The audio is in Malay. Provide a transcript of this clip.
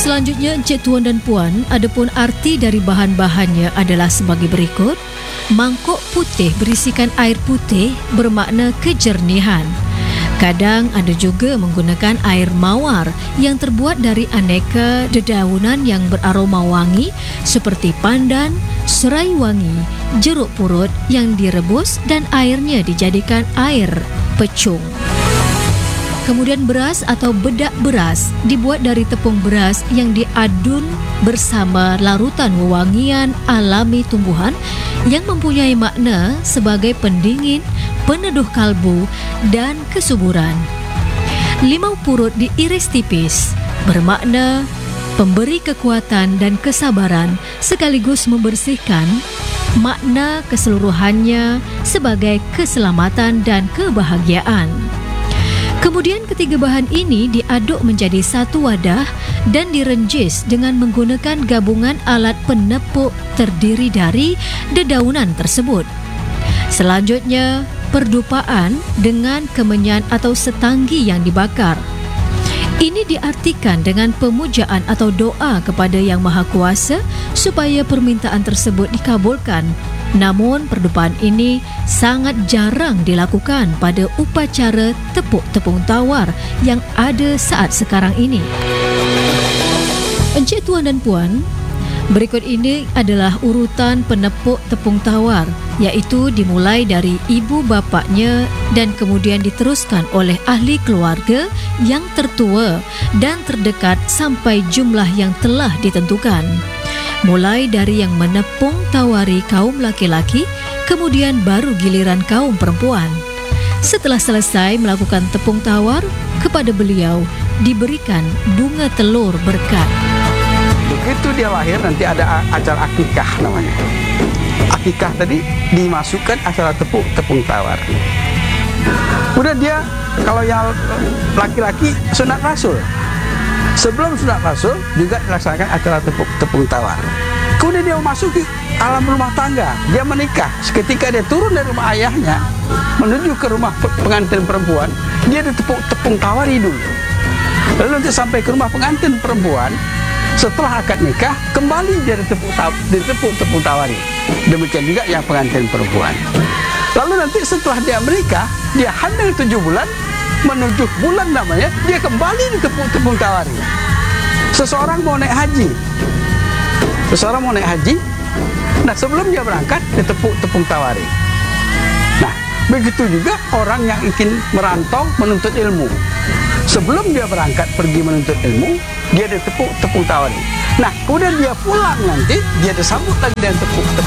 Selanjutnya, Encik Tuan dan Puan, adapun arti dari bahan-bahannya adalah sebagai berikut. Mangkuk putih berisikan air putih bermakna kejernihan. Kadang ada juga menggunakan air mawar yang terbuat dari aneka dedaunan yang beraroma wangi seperti pandan, serai wangi, jeruk purut yang direbus dan airnya dijadikan air pecung. Kemudian beras atau bedak beras dibuat dari tepung beras yang diadun bersama larutan wewangian alami tumbuhan yang mempunyai makna sebagai pendingin, peneduh kalbu dan kesuburan. Limau purut diiris tipis bermakna pemberi kekuatan dan kesabaran sekaligus membersihkan, makna keseluruhannya sebagai keselamatan dan kebahagiaan. Kemudian ketiga bahan ini diaduk menjadi satu wadah dan direnjis dengan menggunakan gabungan alat penepuk terdiri dari dedaunan tersebut. Selanjutnya, perdupaan dengan kemenyan atau setanggi yang dibakar. Ini diartikan dengan pemujaan atau doa kepada Yang Maha Kuasa supaya permintaan tersebut dikabulkan. Namun perdupaan ini sangat jarang dilakukan pada upacara tepuk tepung tawar yang ada saat sekarang ini. Encik Tuan dan Puan, berikut ini adalah urutan penepuk tepung tawar, iaitu dimulai dari ibu bapaknya dan kemudian diteruskan oleh ahli keluarga yang tertua dan terdekat sampai jumlah yang telah ditentukan. Mulai dari yang menepung tawari kaum laki-laki, kemudian baru giliran kaum perempuan. Setelah selesai melakukan tepung tawar, kepada beliau diberikan bunga telur berkat. Begitu dia lahir nanti ada acara akikah namanya. Akikah tadi dimasukkan acara tepung tawar. Kemudian dia kalau yang laki-laki sunat rasul. Sebelum sunat rasul juga dilaksanakan acara tepung tawar. Kemudian dia memasuki alam rumah tangga. Dia menikah. Seketika dia turun dari rumah ayahnya menuju ke rumah pengantin perempuan, dia ditepung tawari dulu. Lalu nanti sampai ke rumah pengantin perempuan, setelah akad nikah kembali dia ditepuk tepung tawari. Demikian juga yang pengantin perempuan. Lalu nanti setelah dia menikah, dia hamil 7 bulan, menuju bulan namanya, dia kembali ditepuk tepung tawari. Seseorang mau naik haji. Nah sebelum dia berangkat ditepuk tepung tawari. Nah begitu juga orang yang ingin merantau menuntut ilmu. Sebelum dia berangkat pergi menuntut ilmu, dia ditepuk tepung tawari. Nah kemudian dia pulang nanti, dia disambut lagi dengan tepung